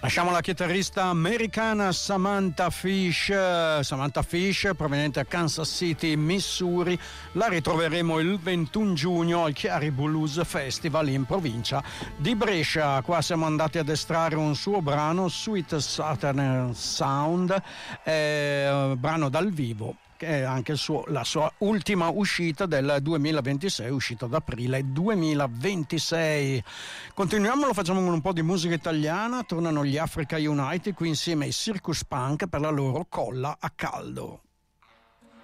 Lasciamo la chitarrista americana Samantha Fish, proveniente da Kansas City, Missouri. La ritroveremo il 21 giugno al Chiari Blues Festival in provincia di Brescia. Qua siamo andati ad estrarre un suo brano, Sweet Southern Sound, brano dal vivo, che è anche la sua ultima uscita del 2026, uscita ad aprile 2026. Continuiamo, lo facciamo con un po' di musica italiana. Tornano gli Africa United qui insieme ai Circus Punk per la loro Colla a caldo.